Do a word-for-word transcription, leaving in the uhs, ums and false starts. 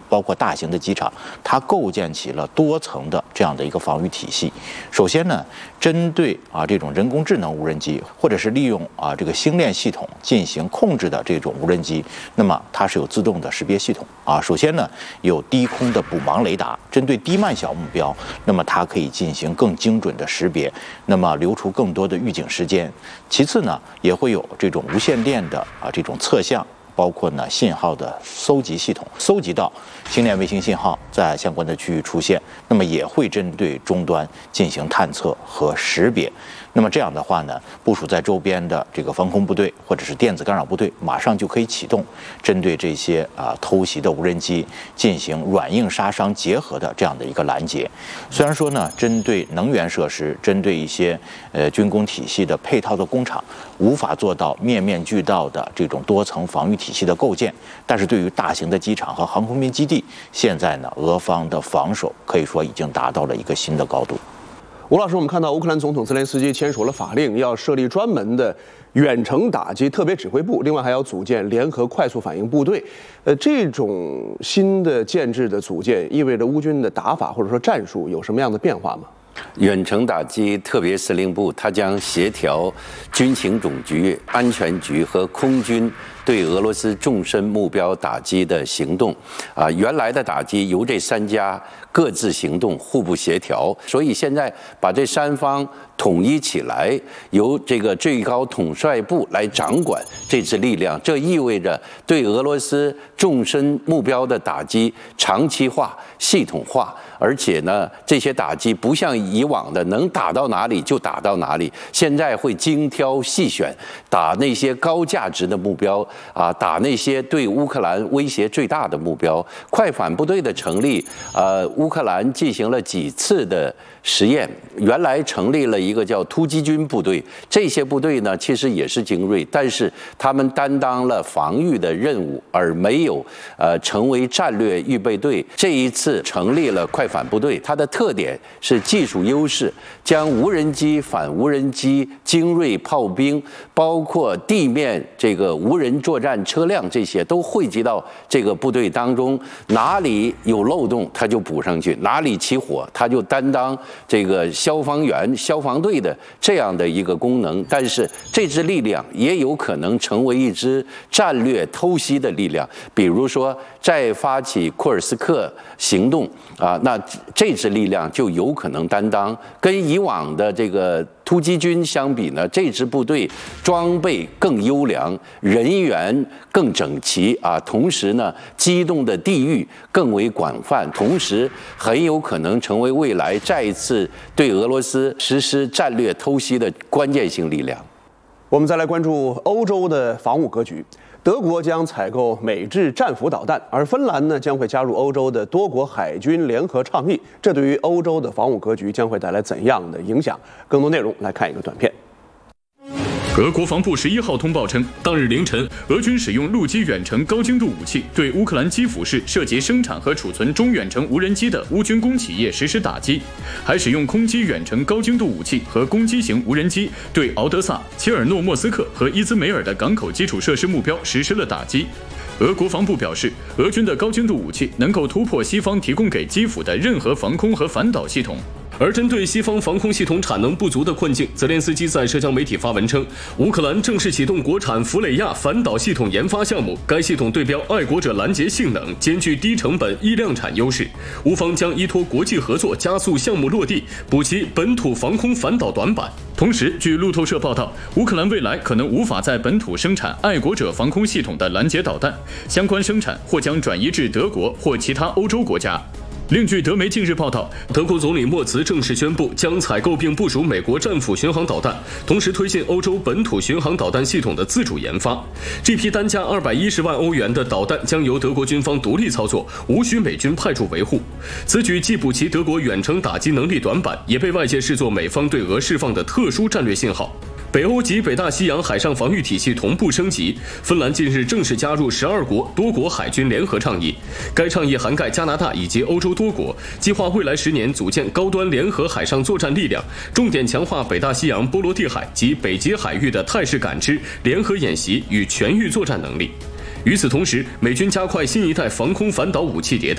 包括大型的机场，它构建起了多层的这样的一个防御体系。首先呢，针对啊这种人工智能无人机，或者是利用啊这个星链系统进行控制的这种无人机，那么它是有自动的识别系统啊。首先呢，有低空的捕盲雷达，针对低慢小目标，那么它可以进行更精准的识别，那么留出更多的预警时间。其次呢，也会有这种无线电的啊这种测向。包括呢信号的搜集系统，搜集到星链卫星信号在相关的区域出现，那么也会针对终端进行探测和识别。那么这样的话呢，部署在周边的这个防空部队或者是电子干扰部队，马上就可以启动，针对这些啊偷袭的无人机进行软硬杀伤结合的这样的一个拦截。虽然说呢，针对能源设施，针对一些呃军工体系的配套的工厂，无法做到面面俱到的这种多层防御体系的构建，但是对于大型的机场和航空兵基地，现在呢，俄方的防守可以说已经达到了一个新的高度。 吴老师，我们看到乌克兰总统泽连斯基签署了法令，要设立专门的远程打击特别指挥部，另外还要组建联合快速反应部队。呃，这种新的建制的组建，意味着乌军的打法或者说战术有什么样的变化吗？ 远程打击特别司令部，它将协调军情总局、安全局和空军对俄罗斯纵深目标打击的行动。啊，原来的打击由这三家各自行动，互不协调，所以现在把这三方统一起来，由这个最高统帅部来掌管这支力量。这意味着对俄罗斯纵深目标的打击长期化、系统化，而且呢，这些打击不像以往的能打到哪里就打到哪里，现在会精挑细选，打那些高价值的目标啊，打那些对乌克兰威胁最大的目标。快反部队的成立，呃，乌克兰进行了几次的实验，原来成立了一个叫突击军部队，这些部队呢其实也是精锐，但是他们担当了防御的任务，而没有呃成为战略预备队。这一次成立了快反部队，它的特点是技术优势，将无人机、反无人机、精锐炮兵，包括地面这个无人作战车辆，这些都汇集到这个部队当中，哪里有漏洞他就补上去，哪里起火他就担当这个消防员、消防队的这样的一个功能。但是这支力量也有可能成为一支战略偷袭的力量，比如说再发起库尔斯克行动啊，那这支力量就有可能担当。跟以往的这个突击军相比呢，这支部队装备更优良，人员更整齐啊，同时呢，机动的地域更为广泛，同时很有可能成为未来再一次对俄罗斯实施战略偷袭的关键性力量。 我们再来关注欧洲的防务格局。德国将采购美制战斧导弹，而芬兰呢将会加入欧洲的多国海军联合倡议。这对于欧洲的防务格局将会带来怎样的影响？更多内容来看一个短片。 俄国防部十一号通报称，当日凌晨，俄军使用陆基远程高精度武器对乌克兰基辅市涉及生产和储存中远程无人机的乌军工企业实施打击，还使用空基远程高精度武器和攻击型无人机对敖德萨、切尔诺莫斯克和伊兹梅尔的港口基础设施目标实施了打击。俄国防部表示，俄军的高精度武器能够突破西方提供给基辅的任何防空和反导系统。而针对西方防空系统产能不足的困境，泽连斯基在社交媒体发文称，乌克兰正式启动国产弗雷亚反导系统研发项目，该系统对标爱国者拦截性能，兼具低成本易量产优势。乌方将依托国际合作加速项目落地，补齐本土防空反导短板。同时，据路透社报道，乌克兰未来可能无法在本土生产爱国者防空系统的拦截导弹，相关生产或将转移至德国或其他欧洲国家。另据德媒近日报道，德国总理默茨正式宣布将采购并部署美国战斧巡航导弹，同时推进欧洲本土巡航导弹系统的自主研发。这批单价二百一十万欧元的导弹将由德国军方独立操作，无需美军派驻维护。此举既补齐德国远程打击能力短板，也被外界视作美方对俄释放的特殊战略信号。北欧及北大西洋海上防御体系同步升级，芬兰近日正式加入十二国多国海军联合倡议。该倡议涵盖加拿大以及欧洲多国，计划未来十年组建高端联合海上作战力量，重点强化北大西洋波罗的海及北极海域的态势感知、联合演习与全域作战能力。与此同时，美军加快新一代防空反导武器迭代。